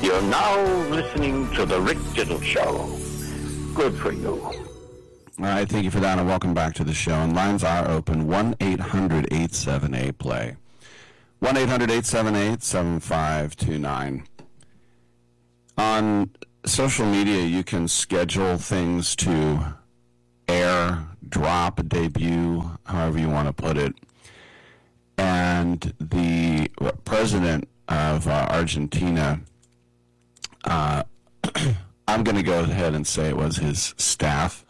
You're now listening to The Rick Tittle Show. Good for you. All right, thank you for that, and welcome back to the show. And lines are open, 1-800-878-PLAY. 1-800-878-7529. On social media, you can schedule things to air, drop, debut, however you want to put it. And the president of Argentina, I'm going to go ahead and say it was his staff.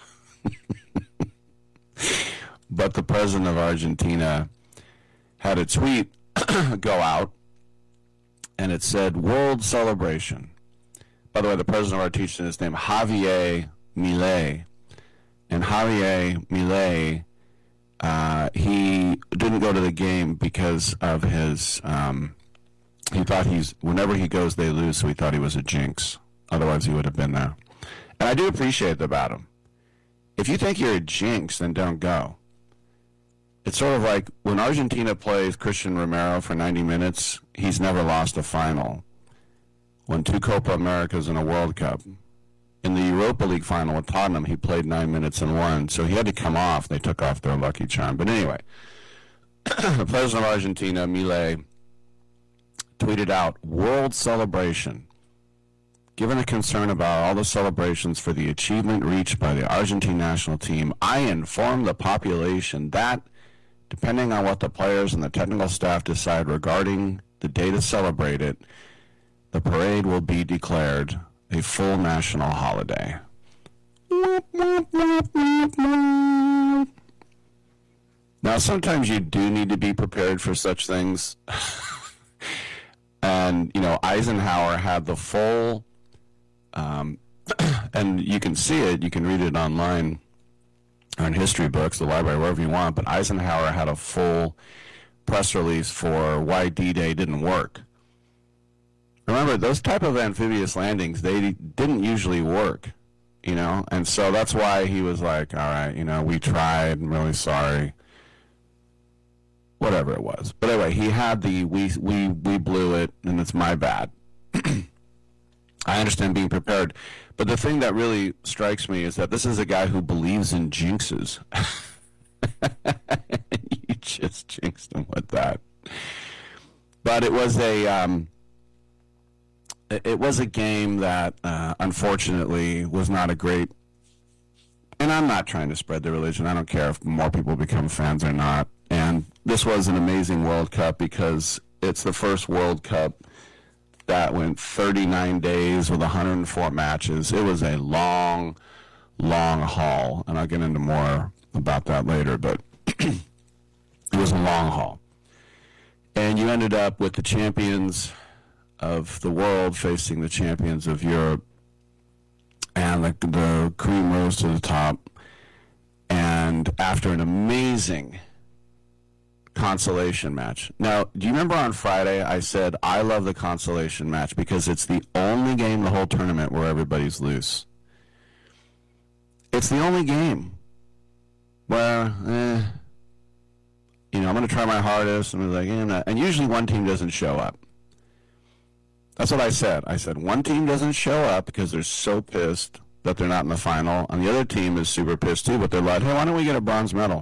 But the president of Argentina had a tweet go out, and it said, World Celebration. By the way, the president of Argentina is named Javier Milei. And Javier Milei, he didn't go to the game because of his, he thought whenever he goes, they lose, so he thought he was a jinx. Otherwise, he would have been there. And I do appreciate that about him. If you think you're a jinx, then don't go. It's sort of like when Argentina plays Christian Romero for 90 minutes, he's never lost a final. Won 2 Copa Americas and a World Cup. In the Europa League final with Tottenham, he played 9 minutes and won, so he had to come off. They took off their lucky charm. But anyway, the president of Argentina, Milei, tweeted out, World Celebration. Given the concern about all the celebrations for the achievement reached by the Argentine national team, I inform the population that, depending on what the players and the technical staff decide regarding the day to celebrate it, the parade will be declared a full national holiday. Now, sometimes you do need to be prepared for such things. And, Eisenhower had the full... and you can see it, you can read it online or in history books, the library, wherever you want, but Eisenhower had a full press release for why D-Day didn't work. Remember, those type of amphibious landings, they didn't usually work, and so that's why he was like, all right, we tried, I'm really sorry. Whatever it was. But anyway, he had the we blew it, and it's my bad. I understand being prepared, but the thing that really strikes me is that this is a guy who believes in jinxes. You just jinxed him with that. But it was a game that unfortunately was not a great. And I'm not trying to spread the religion. I don't care if more people become fans or not. And this was an amazing World Cup because it's the first World Cup that went 39 days with 104 matches. It was a long, long haul, and I'll get into more about that later, but it was a long haul. And you ended up with the champions of the world facing the champions of Europe, and the cream rose to the top. And after an amazing consolation match. Now, do you remember on Friday I said I love the consolation match because it's the only game the whole tournament where everybody's loose. It's the only game where, I'm going to try my hardest, and like, and usually one team doesn't show up. That's what I said. I said one team doesn't show up because they're so pissed that they're not in the final, and the other team is super pissed too, but they're like, hey, why don't we get a bronze medal?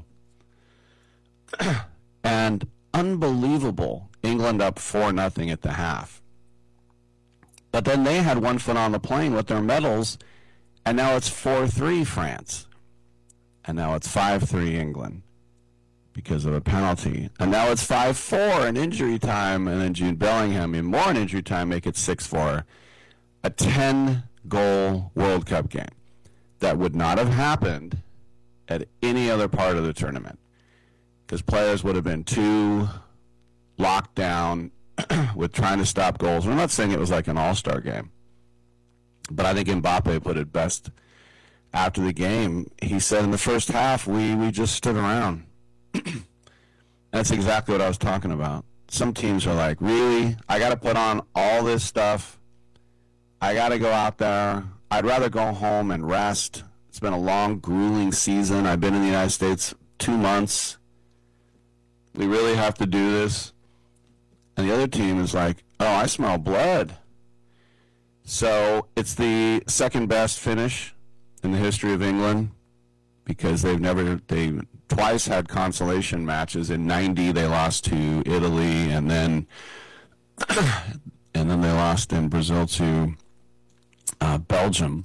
And unbelievable, England up 4-0 at the half. But then they had one foot on the plane with their medals, and now it's 4-3 France. And now it's 5-3 England because of a penalty. And now it's 5-4 in injury time, and then Jude Bellingham in more in injury time make it 6-4. A 10-goal World Cup game that would not have happened at any other part of the tournament, because players would have been too locked down with trying to stop goals. We're not saying it was like an all-star game, but I think Mbappe put it best after the game. He said in the first half, we just stood around. That's exactly what I was talking about. Some teams are like, really? I got to put on all this stuff? I got to go out there? I'd rather go home and rest. It's been a long, grueling season. I've been in the United States 2 months. We really have to do this. And the other team is like, oh, I smell blood. So it's the second best finish in the history of England because they twice had consolation matches. In '90 they lost to Italy, and then they lost in Brazil to Belgium.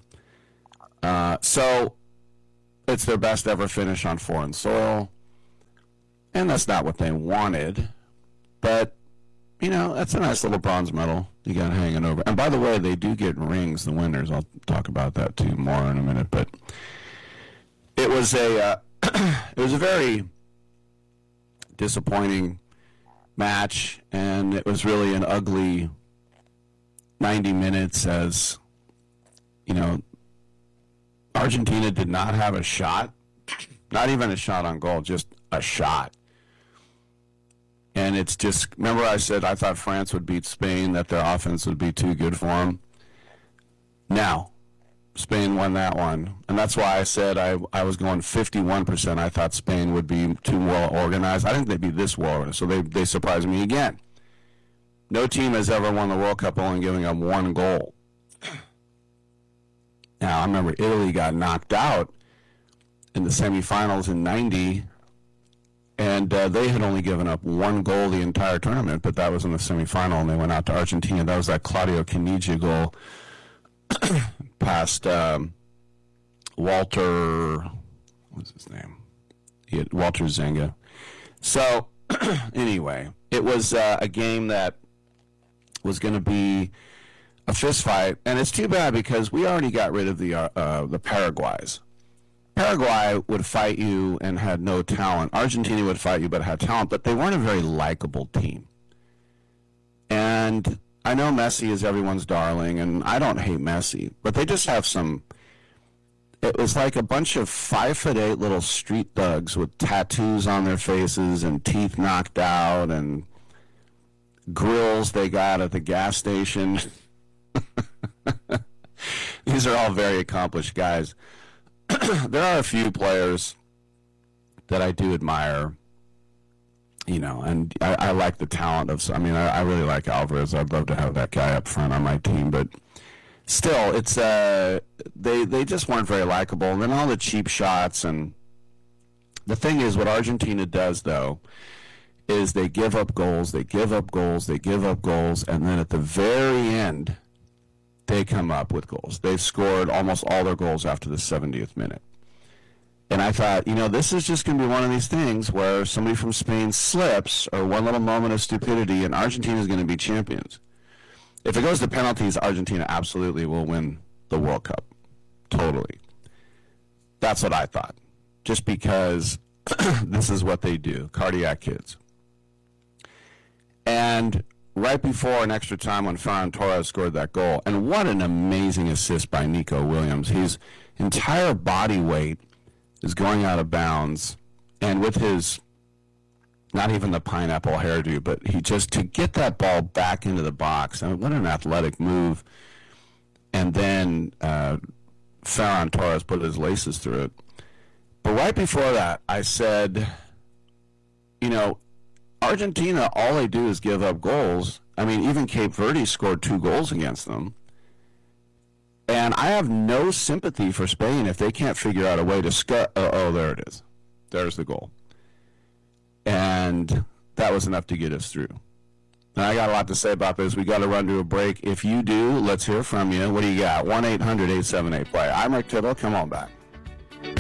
So it's their best ever finish on foreign soil, and that's not what they wanted, but that's a nice little bronze medal you got hanging over. And by the way, they do get rings, the winners. I'll talk about that too more in a minute. But it was a very disappointing match, and it was really an ugly 90 minutes. As Argentina did not have a shot, not even a shot on goal, just a shot. And it's just, remember I said I thought France would beat Spain, that their offense would be too good for them? Now, Spain won that one. And that's why I said I was going 51%. I thought Spain would be too well organized. I think they'd be this well organized. So they surprised me again. No team has ever won the World Cup only giving up one goal. Now, I remember Italy got knocked out in the semifinals in '90. And they had only given up one goal the entire tournament, but that was in the semifinal, and they went out to Argentina. That was that Claudio Caniggia goal past Walter, what's his name? Walter Zenga. So, anyway, it was a game that was going to be a fist fight, and it's too bad because we already got rid of the Paraguays. Paraguay would fight you and had no talent. Argentina would fight you but had talent, but they weren't a very likable team. And I know Messi is everyone's darling, and I don't hate Messi, but they just have it was like a bunch of 5'8" little street thugs with tattoos on their faces and teeth knocked out and grills they got at the gas station. These are all very accomplished guys. There are a few players that I do admire, and I like the talent I really like Alvarez. I'd love to have that guy up front on my team, but still, it's they just weren't very likable. And then all the cheap shots, and the thing is, what Argentina does, though, is they give up goals, and then at the very end, they come up with goals. They scored almost all their goals after the 70th minute. And I thought, this is just going to be one of these things where somebody from Spain slips or one little moment of stupidity and Argentina is going to be champions. If it goes to penalties, Argentina absolutely will win the World Cup. Totally. That's what I thought. Just because this is what they do. Cardiac kids. And right before an extra time when Ferran Torres scored that goal, and what an amazing assist by Nico Williams. His entire body weight is going out of bounds, and with his, not even the pineapple hairdo, but he just, to get that ball back into the box, what an athletic move. And then Ferran Torres put his laces through it. But right before that, I said, Argentina, all they do is give up goals. Even Cape Verde scored 2 goals against them. And I have no sympathy for Spain if they can't figure out a way to score. Oh, there it is. There's the goal. And that was enough to get us through. And I got a lot to say about this. We got to run to a break. If you do, let's hear from you. What do you got? 1-800-878-PLAY. I'm Rick Tittle. Come on back.